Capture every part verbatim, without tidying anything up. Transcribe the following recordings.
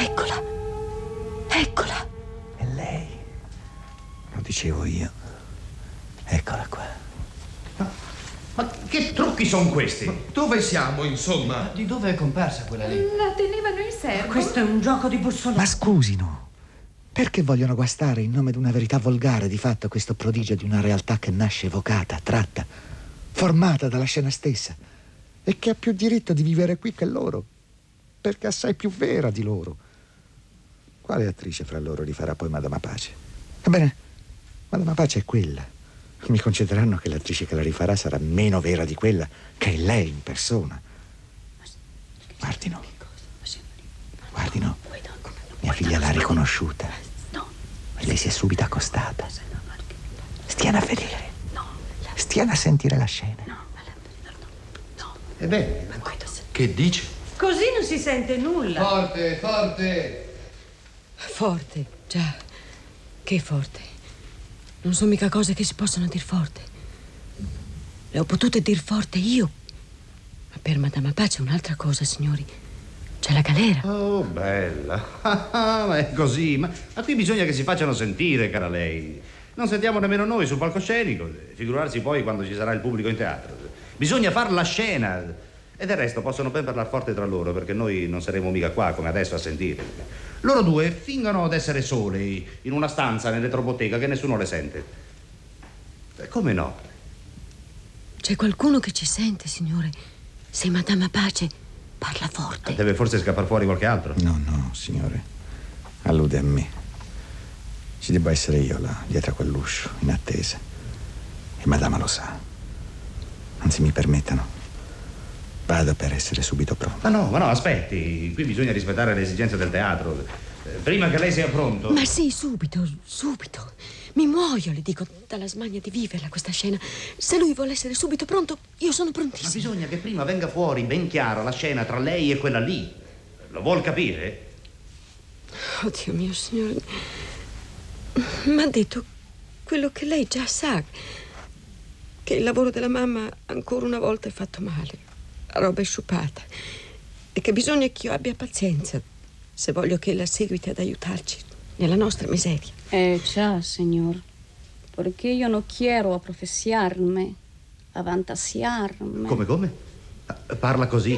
Eccola. Eccola. È lei. Lo dicevo io. Eccola qua. Ma, ma che trucchi sono questi? Ma dove siamo, insomma? Di dove è comparsa quella lì? La tenevano in serbo. Questo è un gioco di bussoloni. Ma scusino. Perché vogliono guastare in nome di una verità volgare di fatto questo prodigio di una realtà che nasce evocata, tratta, formata dalla scena stessa e che ha più diritto di vivere qui che loro, perché assai più vera di loro? Quale attrice fra loro li farà poi Madama Pace? Ebbene, Madama Pace è quella. Mi concederanno che l'attrice che la rifarà sarà meno vera di quella che è lei in persona. Guardino. Guardino. Mia figlia l'ha riconosciuta. E lei si è subito accostata. Stiano a vedere. Stiano a sentire la scena. Ebbene, che dice? Così non si sente nulla. Forte, forte. Forte, già. Che forte. Non sono mica cose che si possono dir forte. Le ho potute dir forte io. Ma per Madama Pace è un'altra cosa, signori. C'è la galera. Oh, bella. Ma è così. Ma, ma qui bisogna che si facciano sentire, cara lei. Non sentiamo nemmeno noi sul palcoscenico. Figurarsi poi quando ci sarà il pubblico in teatro. Bisogna far la scena. E del resto possono ben parlare forte tra loro, perché noi non saremo mica qua come adesso a sentire. Loro due fingono d'essere soli in una stanza nell'elettrobottega che nessuno le sente. Come no? C'è qualcuno che ci sente, signore. Se Madama Pace parla forte. Deve forse scappare fuori qualche altro? No, no, signore. Allude a me. Ci debba essere io là, dietro a quell'uscio, in attesa. E Madama lo sa. Non si mi permettano. Vado per essere subito pronto. Ma no, ma no, aspetti. Qui bisogna rispettare le esigenze del teatro. Prima che lei sia pronto. Ma sì, subito, subito. Mi muoio, le dico, dalla smania di viverla questa scena. Se lui vuole essere subito pronto, io sono prontissima. Ma bisogna che prima venga fuori ben chiara la scena tra lei e quella lì. Lo vuol capire? Oddio mio, signore. Mi ha detto quello che lei già sa. Che il lavoro della mamma ancora una volta è fatto male. La roba è sciupata. E che bisogna che io abbia pazienza se voglio che la seguiti ad aiutarci nella nostra miseria. Eh già, signor, perché io non quiero professiarmi, avantasiarmi. Come, come? Parla così?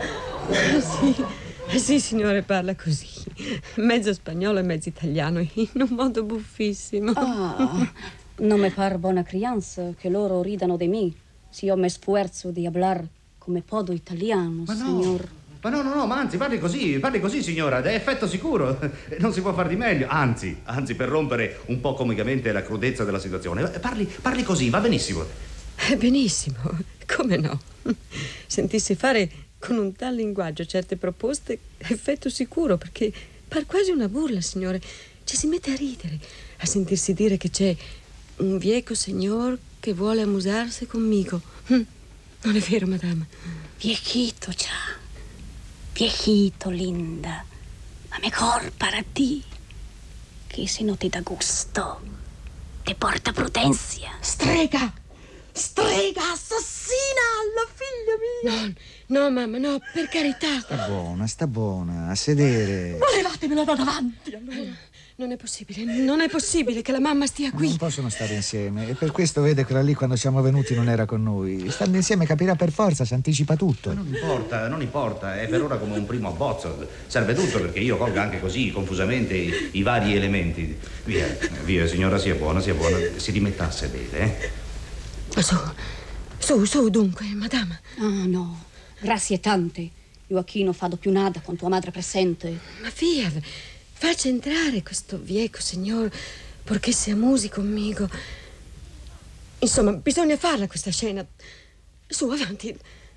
Sì, sì, signore, parla così. Mezzo spagnolo e mezzo italiano, in un modo buffissimo. Ah, non mi par buona crianza che loro ridano di me, se io mi sforzo di hablar come podo italiano, ma no, signor. Ma no, no, no, ma anzi, parli così, parli così, signora, è effetto sicuro. Non si può far di meglio. Anzi, anzi, per rompere un po' comicamente la crudezza della situazione. Parli, parli così, va benissimo. Eh, benissimo, come no? Sentirsi fare con un tal linguaggio certe proposte, effetto sicuro, perché par quasi una burla, signore. Ci si mette a ridere, a sentirsi dire che c'è un vieco signor che vuole amusarsi conmigo. Hm. Non è vero, madama? Viejito già, viejito, linda, ma mejor para ti, che se no ti dà gusto, ti porta prudencia. Strega! Strega assassina alla figlia mia! No, no, mamma, no, per carità. Sta buona, sta buona, a sedere. Ma levatemelo da davanti, allora. Non è possibile, non è possibile che la mamma stia qui. Non possono stare insieme. E per questo vede quella lì quando siamo venuti non era con noi. Stando insieme capirà per forza, si anticipa tutto. Ma non importa, non importa. È per ora come un primo abbozzo. Serve tutto perché io colga anche così, confusamente, i, i vari elementi. Via, via, signora, sia buona, sia buona. Si rimetta a sedere, eh? Su, su, su, dunque, madama. Ah, no, grazie tante. Io qui non fado più nada con tua madre presente. Ma via, faccia entrare questo vieco signor, perché si amusi conmigo. Insomma, bisogna farla questa scena. Su, avanti.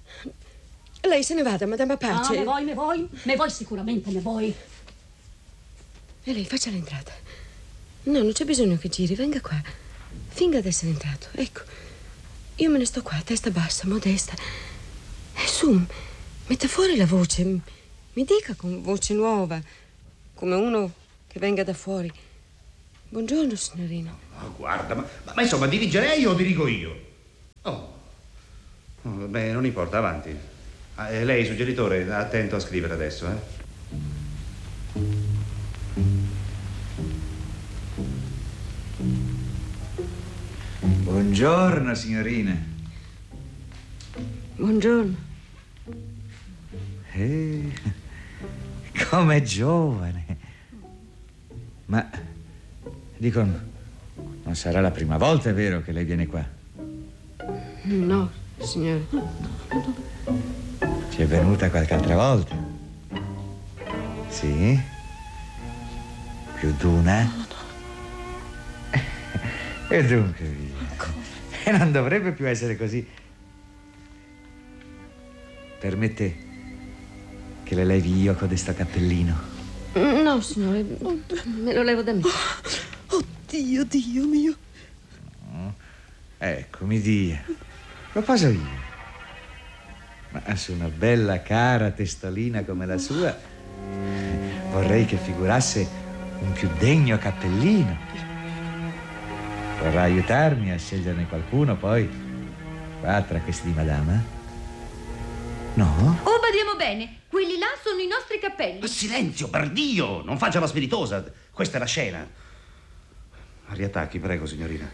Lei se ne vada, Madama Pace. Ah, me vuoi, me vuoi? Me vuoi sicuramente, me vuoi. E lei faccia l'entrata. No, non c'è bisogno che giri, venga qua. Finga ad essere entrato, ecco. Io me ne sto qua, testa bassa, modesta. E su, metta fuori la voce. Mi dica con voce nuova, come uno che venga da fuori. Buongiorno, signorino. Oh, guarda, ma, ma insomma, dirige lei o dirigo io? Oh. oh beh, non importa, avanti. Ah, lei, suggeritore, attento a scrivere adesso, eh? Buongiorno, signorina. Buongiorno. Eh, com'è giovane. Ma, dico, non sarà la prima volta, è vero, che lei viene qua? No, signore. Ci è venuta qualche altra volta? Sì? Più d'una? No, no. E dunque via. E non dovrebbe più essere così. Permette che le levi io codesto cappellino? No, signore, me lo levo da me. Oddio, Dio mio. No. Ecco, mi dia. Lo poso io. Ma su una bella cara testolina come la sua vorrei che figurasse un più degno cappellino. Vorrà aiutarmi a sceglierne qualcuno, poi, qua tra questi di madama? No? Oh, badiamo bene, quelli là sono i nostri cappelli. Ma silenzio, per Dio! Non faccia la spiritosa. Questa è la scena. Riattacchi, prego, signorina.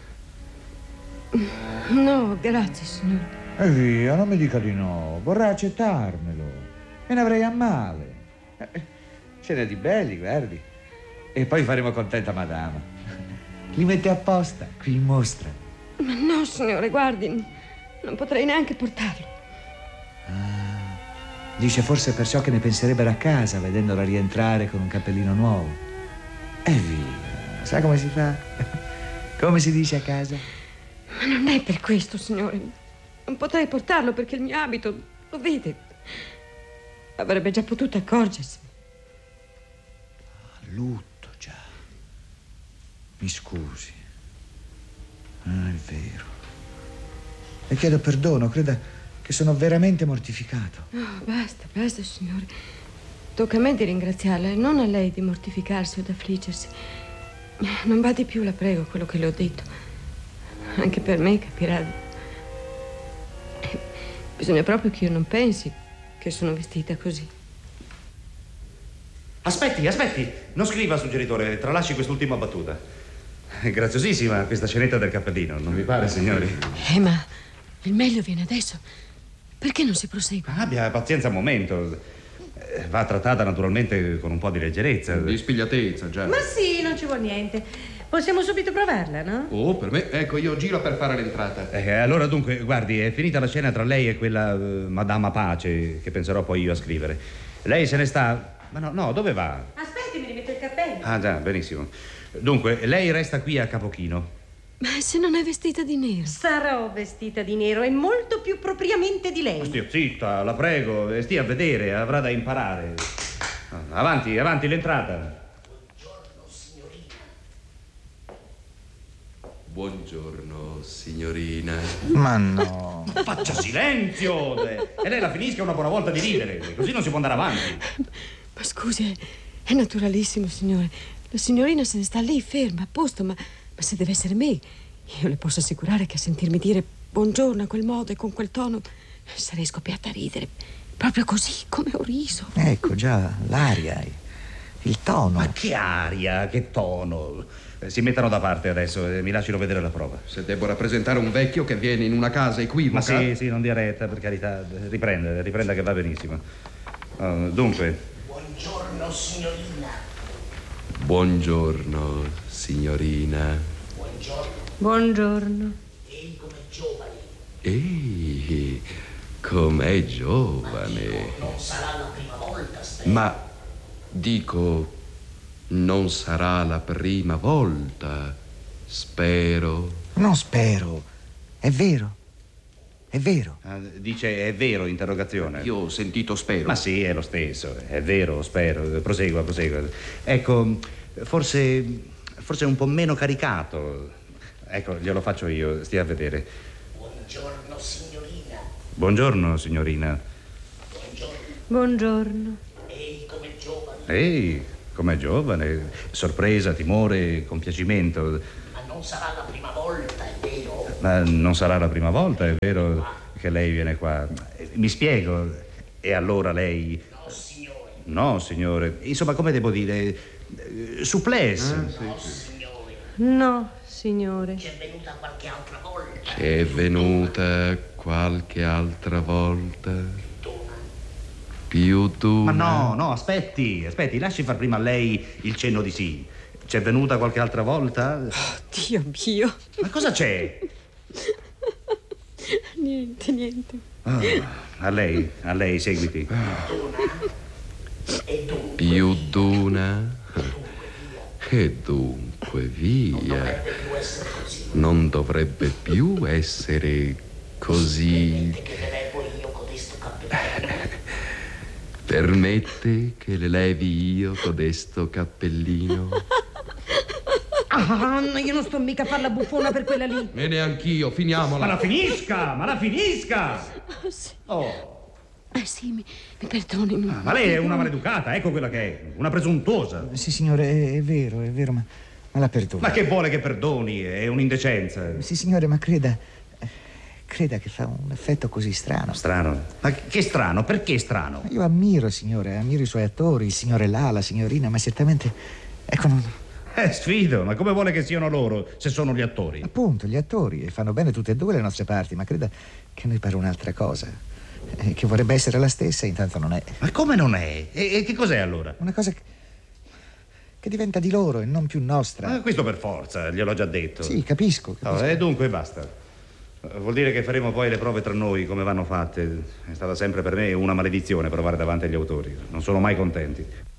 No, grazie, signore. E via, non mi dica di no. Vorrà accettarmelo. Me ne avrei a male. Eh, Ce n'è di belli, guardi. E poi faremo contenta madama. Li mette apposta, qui in mostra. Ma no, signore, guardi, non potrei neanche portarlo. Ah, dice forse perciò che ne penserebbero a casa, vedendola rientrare con un cappellino nuovo. E via, sa come si fa? Come si dice a casa? Ma non è per questo, signore. Non potrei portarlo perché il mio abito, lo vede, avrebbe già potuto accorgersene. Lutto già. Mi scusi. Ah, è vero. Le chiedo perdono, creda che sono veramente mortificato. No, basta, basta, signore. Tocca a me di ringraziarla e non a lei di mortificarsi o di affliggersi. Non badi più, la prego, quello che le ho detto. Anche per me, capirà. Bisogna proprio che io non pensi che sono vestita così. Aspetti, aspetti. Non scriva, suggeritore. Tralasci quest'ultima battuta. È graziosissima questa scenetta del cappellino, non vi pare, signori? Eh, ma il meglio viene adesso. Perché non si prosegue? Abbia pazienza un momento. Eh, Va trattata naturalmente con un po' di leggerezza. Di spigliatezza, già. Ma sì, non ci vuole niente. Possiamo subito provarla, no? Oh, per me, ecco, io giro per fare l'entrata. Eh, allora dunque, guardi, è finita la scena tra lei e quella uh, Madama Pace, che penserò poi io a scrivere. Lei se ne sta... Ma no, no, dove va? Aspetti, mi rimetto il cappello. Ah, già, benissimo. Dunque, lei resta qui a Capochino. Ma se non è vestita di nero? Sarò vestita di nero e molto più propriamente di lei. Stia zitta, la prego, e stia a vedere, avrà da imparare. Avanti, avanti, l'entrata. Buongiorno, signorina. Ma no. Faccia silenzio! E lei la finisca una buona volta di ridere, così non si può andare avanti. Ma scusi, è naturalissimo, signore. La signorina se ne sta lì, ferma, a posto, ma, ma se deve essere me, io le posso assicurare che a sentirmi dire buongiorno a quel modo e con quel tono sarei scoppiata a ridere. Proprio così, come ho riso. Ecco già, l'aria, il tono. Ma che aria, che tono. Si mettano da parte adesso e mi lasciano vedere la prova. Se devo rappresentare un vecchio che viene in una casa equivoca... Ma sì, sì, non dia retta, per carità. Riprenda, riprenda che va benissimo. Uh, dunque... Buongiorno, signorina. Buongiorno, signorina. Buongiorno. Buongiorno. Ehi, come giovane. Ehi, com'è giovane. Non sarà la prima volta, spero. Ma, dico, non sarà la prima volta, spero. Non spero. È vero. È vero. Ah, dice è vero, interrogazione. Io ho sentito spero. Ma sì, è lo stesso, è vero, spero. Prosegua, prosegua. Ecco, forse, forse un po' meno caricato. Ecco, glielo faccio io, stia a vedere. Buongiorno, signorina. Buongiorno, signorina. Buongiorno. Buongiorno. Ehi, come giovane. Ehi, com'è giovane. Sorpresa, timore, compiacimento. Ma non sarà la prima volta, è vero? Ma non sarà la prima volta, è vero, che lei viene qua. Mi spiego. E allora lei... No, signore. No, signore. Insomma, come devo dire? Supplesse. Ah, sì, No, sì. signore. No, signore. C'è venuta qualche altra volta. È venuta qualche altra volta. Più tu. Ma no, no, aspetti, aspetti, lasci far prima a lei il cenno di sì. C'è venuta qualche altra volta? Dio mio. Ma cosa c'è? Niente, niente. Ah, a lei, a lei, seguiti. Più d'una. E dunque via. Non dovrebbe più essere così. Che le levo io codesto cappellino. Permette che le levi io codesto cappellino? Ah, no, io non sto mica a far la buffona per quella lì. E neanch'io, finiamola. Ma la finisca, ma la finisca! Oh, sì. Oh, Eh sì, mi, mi perdoni. mi- ma lei è una maleducata, ecco quella che è, una presuntuosa. Sì, signore, è, è vero, è vero, ma, ma la perdono. Ma che vuole che perdoni? È un'indecenza. Sì, signore, ma creda, eh, creda che fa un effetto così strano. Strano. Ma che strano, perché strano? Io ammiro, signore, ammiro i suoi attori, il signore là, la signorina, ma certamente, ecco, non... Eh, sfido, ma come vuole che siano loro se sono gli attori? appunto, gli attori, e fanno bene tutte e due le nostre parti, ma creda che a noi pare un'altra cosa, eh, che vorrebbe essere la stessa, intanto non è. Ma come non è? E, e che cos'è allora? Una cosa che, che diventa di loro e non più nostra. Ah, questo per forza, gliel'ho già detto. Sì, capisco, capisco. Oh, e dunque basta. Vuol dire che faremo poi le prove tra noi come vanno fatte. È stata sempre per me una maledizione provare davanti agli autori. Non sono mai contenti.